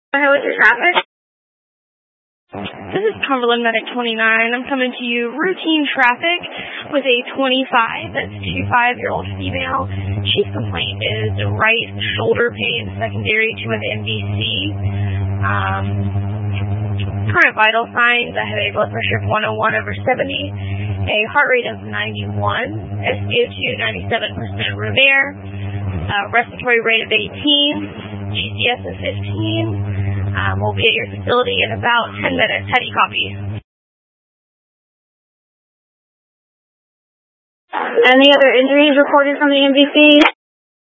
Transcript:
Hi, what's your traffic? This is Cumberland Medic 29. I'm coming to you routine traffic with a 25-year-old female. Chief complaint is right shoulder pain secondary to an MVC. Current vital signs: I have a blood pressure of 101/70, a heart rate of 91, SpO2 97% room air, respiratory rate of 18, GCS of 15. We'll be at your facility in about 10 minutes. How do you copy? Any other injuries reported from the MVC?